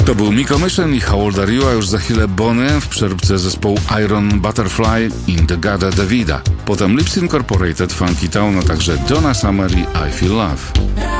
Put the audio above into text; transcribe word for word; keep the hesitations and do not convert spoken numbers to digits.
To był Miko Mission i How Old Are You, a już za chwilę Bonnie w przeróbce zespołu Iron Butterfly in the Gada Davida. Potem Lips Incorporated, Funky Town, a także Donna Summer i I Feel Love.